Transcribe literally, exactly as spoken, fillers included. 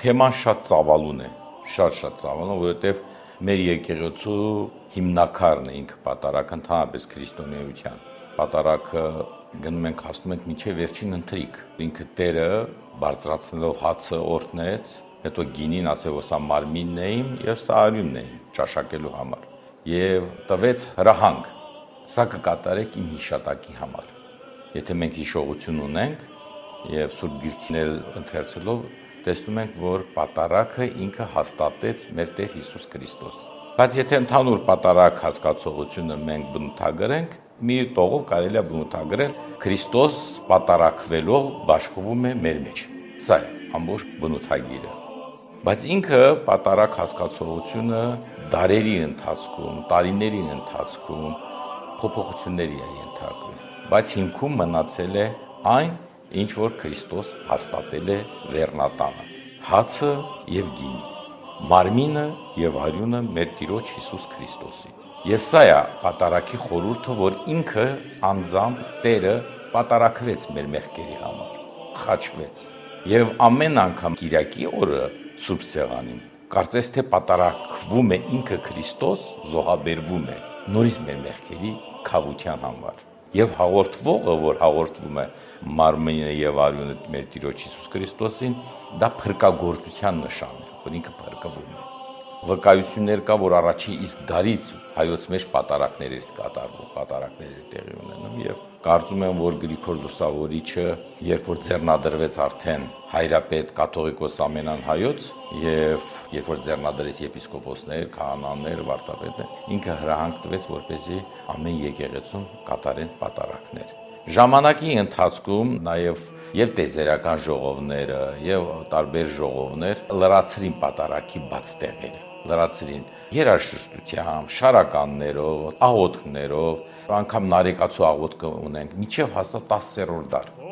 թեման շատ ծավալուն է, շատ-շատ ծավալուն, որովհետև մեր եկեղեցու հիմնակարն է ինքը պատարագը ընդհանրապես քրիստոնեության։ Պատարագը գնում ենք հասնում ենք մինչև վերջին ընթրիք։ Ինքը Տերը բարձրացնելով հացը օրհնեց, հետո գինին ասել, որ սա մարմինն է իմ եւ սա արյունն է ճաշակելու համար։ Եվ տվեց հրահանգ, սա կկատարեք իմ հիշատակի համար։ Եթե մենք հիշողություն ունենք եւ Սուրբ Գիրքին էլ ընթերցելով տեսնում ենք, որ պատարագը ինքը հաստատեց մեր Տեր Հիսուս Քրիստոս։ Բայց եթե ընդհանուր պատարագ հասկացողությունը մենք բնութագրենք, մի տողով կարելի է բնութագրել Քրիստոս պատարագվելով բաշխվում է մեր մեջ։ Սա է ամբողջ բնութագիրը։ Բայց ինքը պատարագ հասկացողությունը դարերի ընթացքում, տարիների ընթացքում փոփոխությունների է ենթարկվել։ Բայց հիմքում մնացել է այն, ինչ որ Քրիստոս հաստատել է վերնատանը, հացը եւ գինը, մարմինը եւ արյունը մեր Տիրոջ Հիսուս Քրիստոսի։ Եվ սա է պատարագի խորհուրդը, որ ինքը անձամբ Տերը պատարագվեց մեր մեղքերի համար, խաչվեց։ Եվ ամեն անգամ Կիրակի օրը Սուրբ Սեղանին կարծես թե պատարագվում է ինքը Քրիստոս, զոհաբերվում է նորից մեր մեղքերի քավության համար։ Եվ հաղորդվողը, որ հաղորդվում է մարմինը եւ արյունը մեր Տիրոջ Հիսուս Քրիստոսին, դա փրկagorցության նշան է, որ ինքը փրկվում է։ Վկայություններ կա, որ առաջի իսկ դարից հայոց մեջ պատարագներ էր կատարվում, պատարագներ էր տեղի ունենում եւ կարծում եմ, որ Գրիգոր Լուսավորիչը, երբ որ ձեռնադրվեց արդեն հայրապետ կաթողիկոս ամենան հայոց եւ երբ որ ձեռնադրեց եպիսկոպոսներ, քահանաներ, վարդապետներ, ինքը հրահանգ տվեց, որպեսզի ամեն եկեղեցում կատարեն պատարագներ։ Ժամանակի ընթացքում նաև եւ տեզերական ժողովները եւ տարբեր ժողովներ լրացրին պատարագի բաց տեղերը, լրացրին երաժշտությամբ, շարականներով, աղոթքներով, անգամ նարեկացու աղոթք ունենք, միջև հասա տասերորդ դար։